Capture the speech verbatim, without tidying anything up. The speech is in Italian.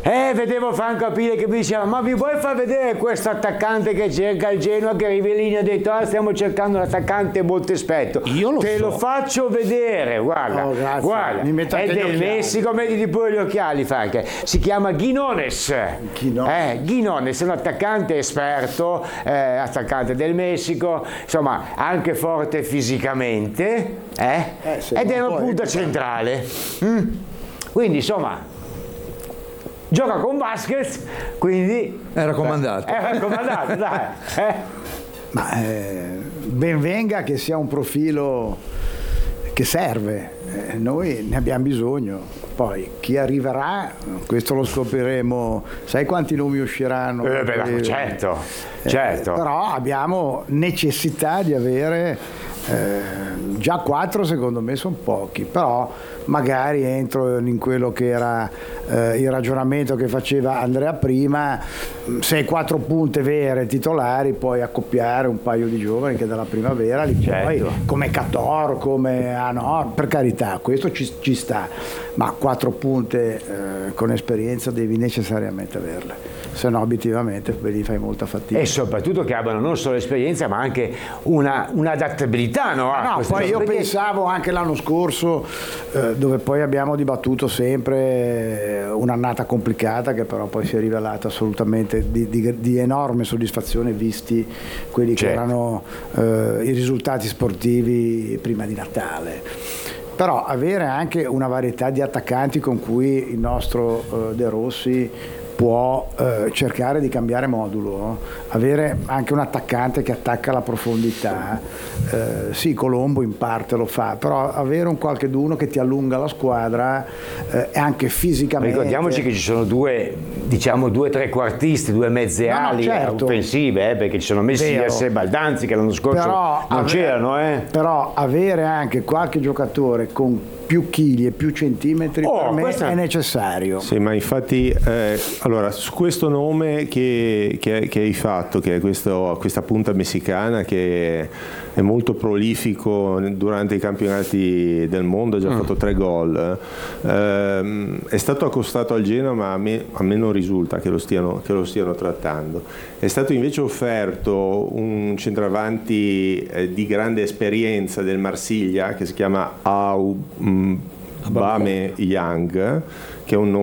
Eh, vedevo Franco Apile che mi diceva: ma mi vuoi far vedere questo attaccante che cerca il Genoa? Che Rivellini ha detto: ah, stiamo cercando un attaccante molto esperto. Io lo Te so. lo faccio vedere, guarda, Oh, grazie. guarda. Mi metto È anche gli del occhiali. Messico, mettiti pure gli occhiali, Franco. Si chiama Guinones. Guinones. Eh, Guinones è un attaccante esperto, eh, attaccante del Messico, insomma, anche forte fisicamente, eh? Eh, sì, ed ma è una poi- punta centrale. Mm? Quindi, insomma, gioca con Vasquez, quindi È raccomandato. è raccomandato, dai. Eh? Ma eh, ben venga che sia un profilo che serve, eh, noi ne abbiamo bisogno. Poi chi arriverà, questo lo scopriremo. Sai quanti nomi usciranno? Eh, beh, certo, certo. Eh, però abbiamo necessità di avere eh, già quattro, secondo me sono pochi, però magari entro in quello che era eh, il ragionamento che faceva Andrea prima, se hai quattro punte vere titolari puoi accoppiare un paio di giovani che dalla primavera li Certo. puoi, come Cator, come ah no, per carità, questo ci, ci sta, ma quattro punte eh, con esperienza devi necessariamente averle, se no obiettivamente vedi fai molta fatica. E soprattutto che abbiano non solo esperienza ma anche una, un'adattabilità, no? a No, queste poi cose, io perché- pensavo anche l'anno scorso, eh, dove poi abbiamo dibattuto sempre eh, un'annata complicata che però poi si è rivelata assolutamente di, di- di enorme soddisfazione visti quelli che Certo. erano eh, i risultati sportivi prima di Natale. Però avere anche una varietà di attaccanti con cui il nostro eh, De Rossi può eh, cercare di cambiare modulo, avere anche un attaccante che attacca la profondità, eh, sì, Colombo in parte lo fa, però avere un qualcheduno che ti allunga la squadra eh, e anche fisicamente. Ricordiamoci che ci sono due, diciamo, due trequartisti, due mezze No, no, ali certo. offensive, eh, perché ci sono Messias Vero. e Baldanzi che l'anno scorso Però non ave- c'erano, eh. Però avere anche qualche giocatore con più chili e più centimetri Oh, per me questa- è necessario. Sì, ma infatti, eh, allora, su questo nome che, che- che hai fatto, che è questo- questa punta messicana che è molto prolifico durante i campionati del mondo, ha già fatto tre gol, ehm, è stato accostato al Genoa, ma a me, a me non risulta che lo, stiano, che lo stiano trattando. È stato invece offerto un centravanti eh, di grande esperienza del Marsiglia che si chiama Aubameyang, che è un nome